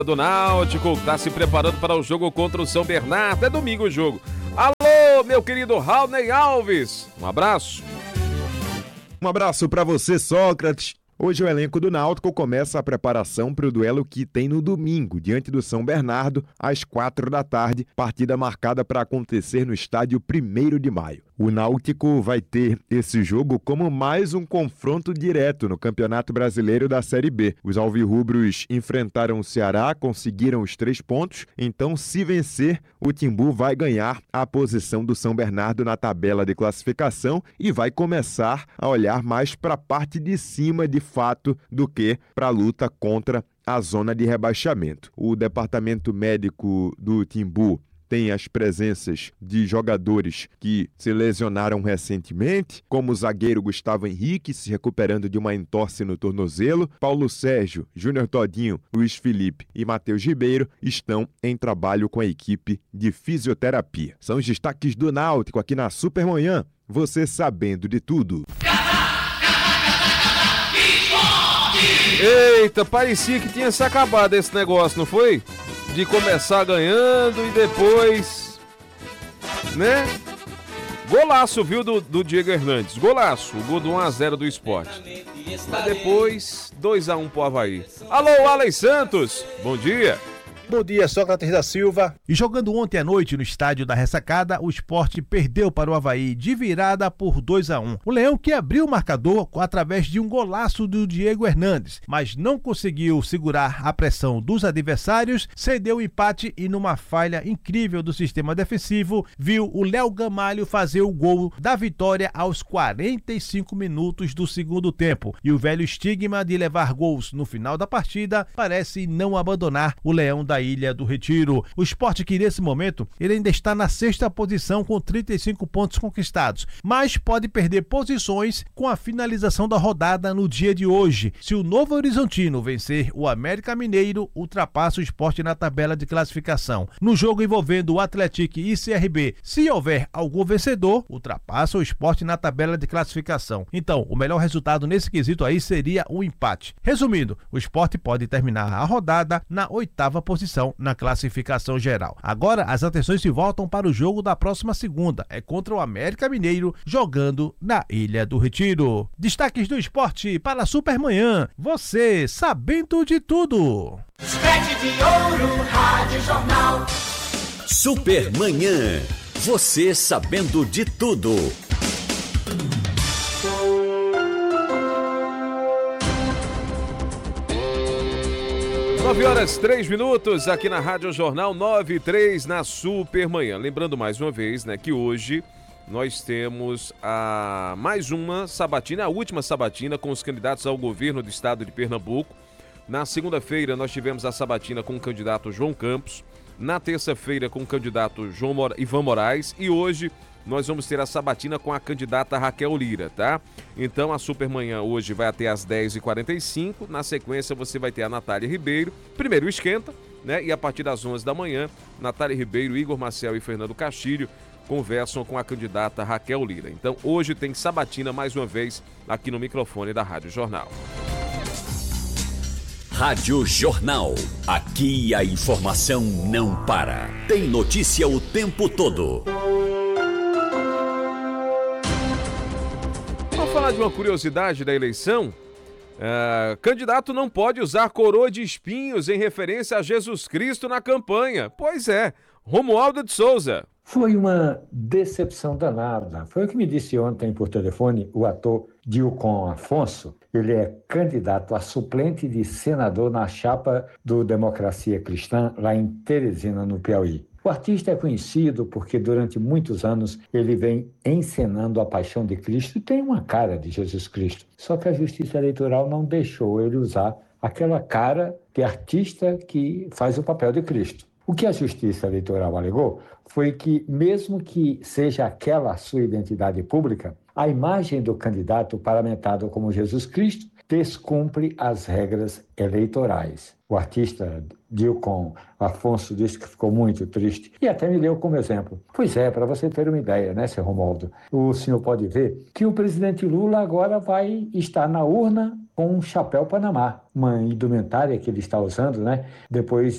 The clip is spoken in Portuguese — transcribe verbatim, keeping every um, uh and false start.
do Náutico está se preparando para o jogo contra o São Bernardo. É domingo o jogo. Alô, meu querido Raulney Alves. Um abraço. Um abraço para você, Sócrates. Hoje o elenco do Náutico começa a preparação para o duelo que tem no domingo, diante do São Bernardo, às quatro da tarde, partida marcada para acontecer no estádio primeiro de maio. O Náutico vai ter esse jogo como mais um confronto direto no Campeonato Brasileiro da Série B. Os alvirrubros enfrentaram o Ceará, conseguiram os três pontos, então se vencer, o Timbu vai ganhar a posição do São Bernardo na tabela de classificação e vai começar a olhar mais para a parte de cima de fato do que para a luta contra a zona de rebaixamento. O departamento médico do Timbu tem as presenças de jogadores que se lesionaram recentemente, como o zagueiro Gustavo Henrique, se recuperando de uma entorse no tornozelo. Paulo Sérgio, Júnior Todinho, Luiz Felipe e Matheus Ribeiro estão em trabalho com a equipe de fisioterapia. São os destaques do Náutico aqui na Supermanhã, você sabendo de tudo. Eita, parecia que tinha se acabado esse negócio, não foi? De começar ganhando e depois, né? Golaço, viu, do, do Diego Hernandes. Golaço, o gol do um a zero do Sport. Mas depois, dois a um pro Avaí. Alô, Alex Santos, bom dia. Bom dia, Sócrates da Silva. E jogando ontem à noite no estádio da Ressacada, o Sport perdeu para o Avaí de virada por dois a um. O Leão que abriu o marcador através de um golaço do Diego Hernandes, mas não conseguiu segurar a pressão dos adversários, cedeu o empate e numa falha incrível do sistema defensivo, viu o Léo Gamalho fazer o gol da vitória aos quarenta e cinco minutos do segundo tempo. E o velho estigma de levar gols no final da partida parece não abandonar o Leão da Ilha do Retiro. O Sport que nesse momento ele ainda está na sexta posição com trinta e cinco pontos conquistados, mas pode perder posições com a finalização da rodada no dia de hoje. Se o Novo Horizontino vencer o América Mineiro, ultrapassa o Sport na tabela de classificação. No jogo envolvendo o Atlético e C R B, se houver algum vencedor, ultrapassa o Sport na tabela de classificação. Então, o melhor resultado nesse quesito aí seria um empate. Resumindo, o Sport pode terminar a rodada na oitava posição na classificação geral. Agora as atenções se voltam para o jogo da próxima segunda, é contra o América Mineiro, jogando na Ilha do Retiro. Destaques do esporte para a Supermanhã, você sabendo de tudo. Sete de ouro, Rádio Jornal. Supermanhã, você sabendo de tudo. nove horas, três minutos, aqui na Rádio Jornal, nove e três na Supermanhã. Lembrando mais uma vez, né, que hoje nós temos a mais uma sabatina, a última sabatina com os candidatos ao governo do estado de Pernambuco. Na segunda-feira nós tivemos a sabatina com o candidato João Campos, na terça-feira com o candidato João Mor... Ivan Moraes e hoje nós vamos ter a sabatina com a candidata Raquel Lira, tá? Então a Supermanhã hoje vai até às dez e quarenta e cinco, na sequência você vai ter a Natália Ribeiro, primeiro esquenta, né? E a partir das onze da manhã, Natália Ribeiro, Igor Marcel e Fernando Castilho conversam com a candidata Raquel Lira. Então hoje tem sabatina mais uma vez aqui no microfone da Rádio Jornal. Rádio Jornal, aqui a informação não para. Tem notícia o tempo todo. Vamos falar de uma curiosidade da eleição? Uh, candidato não pode usar coroa de espinhos em referência a Jesus Cristo na campanha. Pois é, Romualdo de Souza. Foi uma decepção danada. Foi o que me disse ontem por telefone o ator Dilcon Afonso. Ele é candidato a suplente de senador na chapa do Democracia Cristã, lá em Teresina, no Piauí. O artista é conhecido porque durante muitos anos ele vem encenando a paixão de Cristo e tem uma cara de Jesus Cristo. Só que a Justiça Eleitoral não deixou ele usar aquela cara de artista que faz o papel de Cristo. O que a Justiça Eleitoral alegou foi que, mesmo que seja aquela a sua identidade pública, a imagem do candidato paramentado como Jesus Cristo descumpre as regras eleitorais. O artista Dilcon Afonso disse que ficou muito triste e até me deu como exemplo. Pois é, para você ter uma ideia, né, seu Romualdo? O senhor pode ver que o presidente Lula agora vai estar na urna com um chapéu Panamá, uma indumentária que ele está usando, né, depois